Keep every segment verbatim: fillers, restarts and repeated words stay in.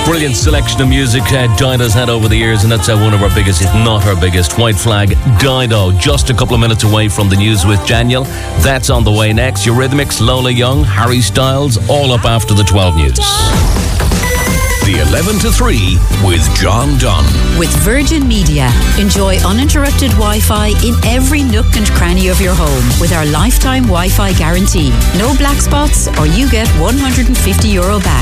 Brilliant selection of music uh, Dido's had over the years, and that's uh, one of our biggest, if not our biggest. White Flag, Dido. Just a couple of minutes away from the news with Daniel. That's on the way next. Eurythmics, Lola Young, Harry Styles, all up after the twelve news. The eleven to three with John Dunn. With Virgin Media. Enjoy uninterrupted Wi-Fi in every nook and cranny of your home with our lifetime Wi-Fi guarantee. No black spots or you get one hundred fifty euro back.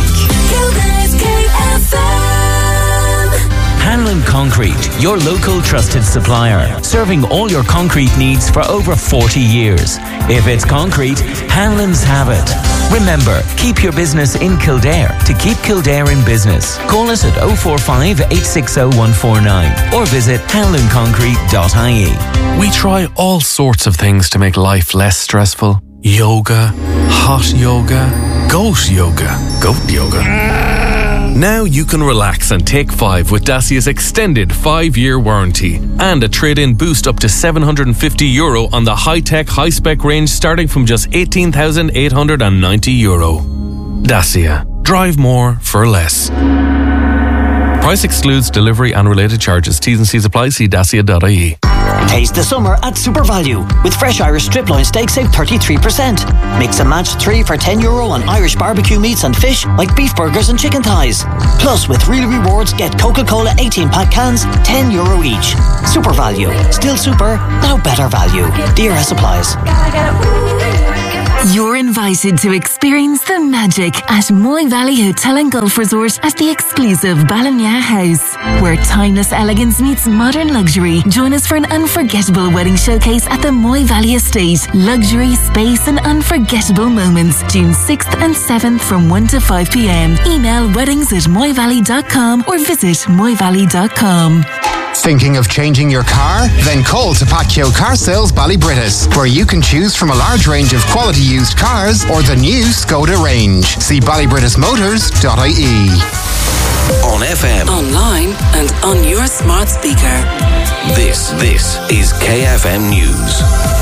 Hanlon Concrete, your local trusted supplier, serving all your concrete needs for over forty years. If it's concrete, Hanlon's have it. Remember, keep your business in Kildare to keep Kildare in business. Call us at oh four five, eight six oh, one four nine or visit hanlon concrete dot I E. We try all sorts of things to make life less stressful. Yoga, hot yoga, goat yoga, goat yoga. Now you can relax and take five with Dacia's extended five-year warranty and a trade-in boost up to seven hundred fifty euro on the high-tech, high-spec range starting from just eighteen thousand eight hundred ninety euro. Dacia. Drive more for less. Price excludes delivery and related charges. T's and C's apply. See dacia dot I E. Taste the summer at Super Value. With fresh Irish strip loin steak, save thirty-three percent. Mix and match three for ten euro on Irish barbecue meats and fish like beef burgers and chicken thighs. Plus, with real rewards, get Coca-Cola eighteen pack cans, ten euro each. Super Value. Still super, now better value. D R S applies. You're invited to experience the magic at Moy Valley Hotel and Golf Resort at the exclusive Balagna House, where timeless elegance meets modern luxury. Join us for an unforgettable wedding showcase at the Moy Valley Estate. Luxury, space and unforgettable moments. June sixth and seventh from one to five p.m. Email weddings at moy valley dot com or visit moy valley dot com. Thinking of changing your car? Then call to Pacchio Car Sales Ballybrittis, where you can choose from a large range of quality used cars or the new Skoda range. See ballybrittis motors dot I E. On F M, online and on your smart speaker. This, this is K F M News.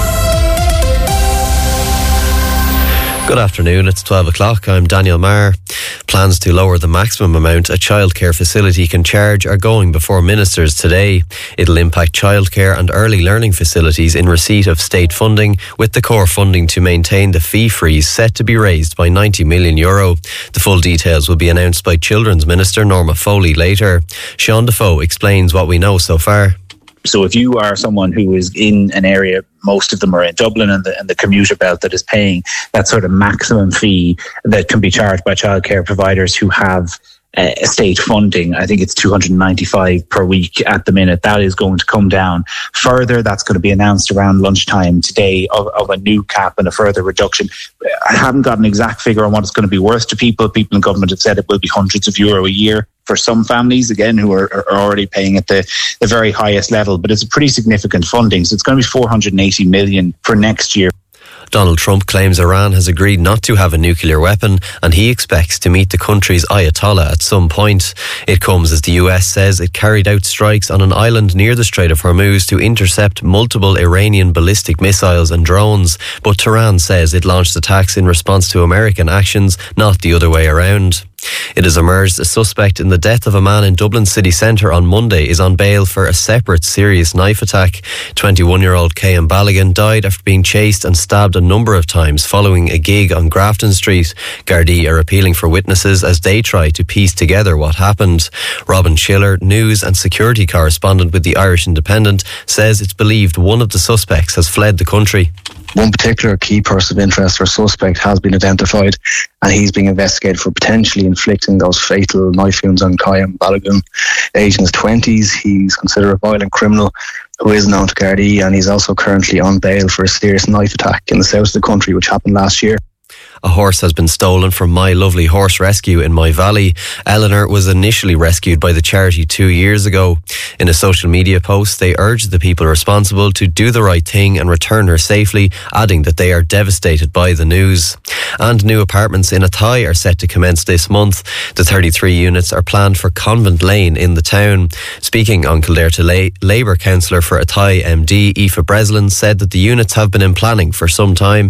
Good afternoon, it's twelve o'clock. I'm Daniel Marr. Plans to lower the maximum amount a childcare facility can charge are going before ministers today. It'll impact childcare and early learning facilities in receipt of state funding, with the core funding to maintain the fee freeze set to be raised by ninety million euro. The full details will be announced by Children's Minister Norma Foley later. Sean Defoe explains what we know so far. So if you are someone who is in an area, most of them are in Dublin and the, and the commuter belt that is paying that sort of maximum fee that can be charged by childcare providers who have uh, state funding. I think it's two hundred ninety-five per week at the minute. That is going to come down further. That's going to be announced around lunchtime today of, of a new cap and a further reduction. I haven't got an exact figure on what it's going to be worth to people. People in government have said it will be hundreds of euro a year for some families, again, who are, are already paying at the, the very highest level. But it's a pretty significant funding. So it's going to be four hundred eighty million for next year. Donald Trump claims Iran has agreed not to have a nuclear weapon, and he expects to meet the country's Ayatollah at some point. It comes as the U S says it carried out strikes on an island near the Strait of Hormuz to intercept multiple Iranian ballistic missiles and drones, but Tehran says it launched attacks in response to American actions, not the other way around. It has emerged a suspect in the death of a man in Dublin city centre on Monday is on bail for a separate serious knife attack. twenty-one-year-old Cian Ballaghan died after being chased and stabbed a number of times following a gig on Grafton Street. Gardaí are appealing for witnesses as they try to piece together what happened. Robin Schiller, news and security correspondent with the Irish Independent, says it's believed one of the suspects has fled the country. One particular key person of interest or suspect has been identified, and he's being investigated for potentially inflicting those fatal knife wounds on Cian Ballaghan. Aged in his twenties, he's considered a violent criminal who is known to Gardaí, and he's also currently on bail for a serious knife attack in the south of the country, which happened last year. A horse has been stolen from My Lovely Horse Rescue in Moy Valley. Eleanor was initially rescued by the charity two years ago. In a social media post, they urged the people responsible to do the right thing and return her safely, adding that they are devastated by the news. And new apartments in Athy are set to commence this month. The thirty-three units are planned for Convent Lane in the town. Speaking on Kildare Today, Labour councillor for Athy M D Aoife Breslin said that the units have been in planning for some time.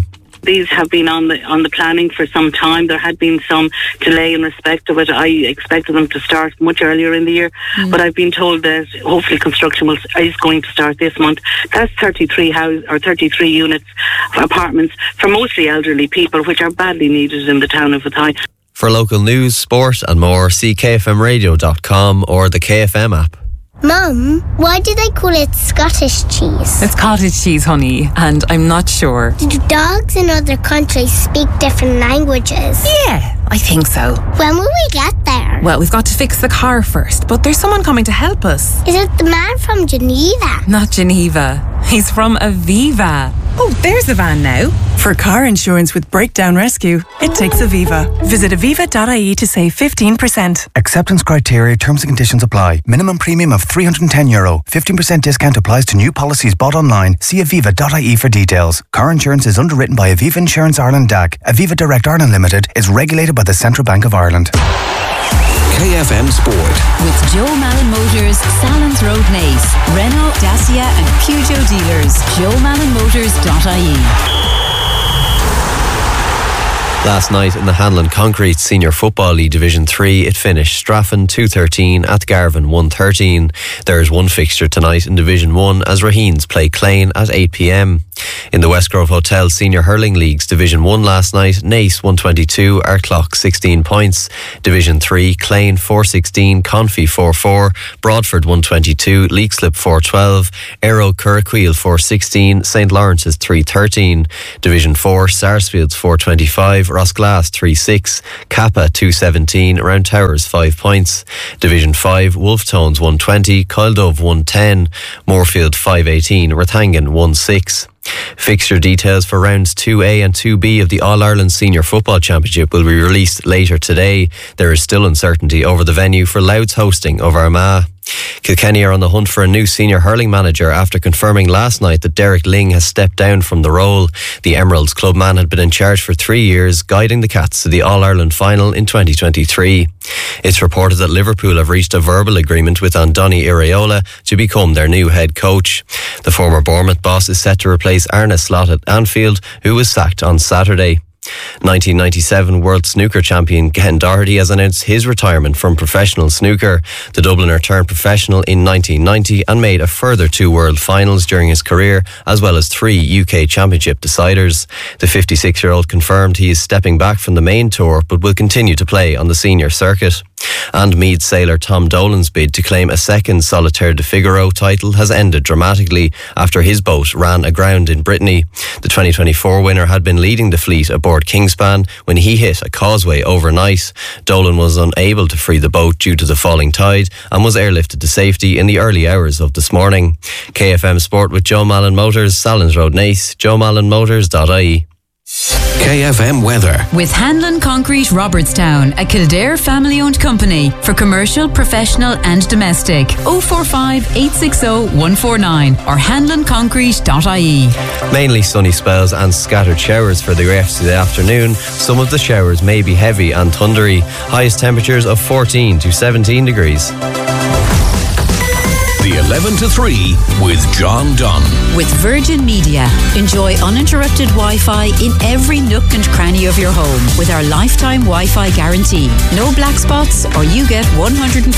These have been on the on the planning for some time. There had been some delay in respect of it. I expected them to start much earlier in the year, mm. but I've been told that hopefully construction will, is going to start this month. That's thirty-three house or thirty-three units, apartments for mostly elderly people, which are badly needed in the town of Athy. For local news, sport and more, see k f m radio dot com or the K F M app. Mum, why do they call it Scottish cheese? It's cottage cheese, honey, and I'm not sure. Do dogs in other countries speak different languages? Yeah, I think so. When will we get there? Well, we've got to fix the car first, but there's someone coming to help us. Is it the man from Geneva? Not Geneva. He's from Aviva. Oh, there's a van now. For car insurance with breakdown rescue, it takes Aviva. Visit aviva dot I E to save fifteen percent. Acceptance criteria, terms and conditions apply. Minimum premium of three hundred ten euro. fifteen percent discount applies to new policies bought online. See aviva dot I E for details. Car insurance is underwritten by Aviva Insurance Ireland D A C. Aviva Direct Ireland Limited is regulated by the Central Bank of Ireland. K F M Sport. With Joe Malin Motors, Salins Road Nace, Renault, Dacia and Peugeot dealers. joe malin motors dot I E. Last night in the Hanlon Concrete Senior Football League Division three, it finished Straffan two thirteen, Athgarvan one thirteen. There is one fixture tonight in Division one as Raheens play Clane at eight p m. In the Westgrove Hotel Senior Hurling League's Division one last night, Nace one twenty-two, Arklock sixteen points. Division three, Clane four sixteen, Confey four four, Broadford one twenty-two, Leixlip four twelve, Aero Curraqueel four sixteen, Saint Lawrence's three thirteen. Division four, Sarsfield's four twenty-five, Rossglass three six, Kappa two seventeen, Round Towers five points. Division five, Wolftones one twenty, Coildove one ten, Moorfield five eighteen, Rathangan one six. Fixture details for rounds two A and two B of the All-Ireland Senior Football Championship will be released later today. There is still uncertainty over the venue for Louth's hosting of Armagh. Kilkenny are on the hunt for a new senior hurling manager after confirming last night that Derek Ling has stepped down from the role. The Emeralds clubman had been in charge for three years, guiding the Cats to the All-Ireland final in twenty twenty-three. It's reported that Liverpool have reached a verbal agreement with Andoni Iraola to become their new head coach. The former Bournemouth boss is set to replace Arne Slot at Anfield, who was sacked on Saturday. nineteen ninety-seven World Snooker champion Ken Doherty has announced his retirement from professional snooker. The Dubliner turned professional in nineteen ninety and made a further two World Finals during his career, as well as three U K Championship deciders. The fifty-six-year-old confirmed he is stepping back from the main tour but will continue to play on the senior circuit. And Meath sailor Tom Dolan's bid to claim a second Solitaire de Figaro title has ended dramatically after his boat ran aground in Brittany. The twenty twenty-four winner had been leading the fleet aboard Kingspan when he hit a causeway overnight. Dolan was unable to free the boat due to the falling tide and was airlifted to safety in the early hours of this morning. K F M Sport with Joe Malin Motors, Salins Road Nace, joe malin motors dot I E. K F M weather. With Hanlon Concrete Robertstown, a Kildare family-owned company for commercial, professional and domestic. oh four five, eight six oh, one four nine or hanlon concrete dot I E. Mainly sunny spells and scattered showers for the rest of the afternoon. Some of the showers may be heavy and thundery. Highest temperatures of fourteen to seventeen degrees. The eleven to three with John Dunn. With Virgin Media, enjoy uninterrupted Wi-Fi in every nook and cranny of your home with our lifetime Wi-Fi guarantee. No black spots or you get one hundred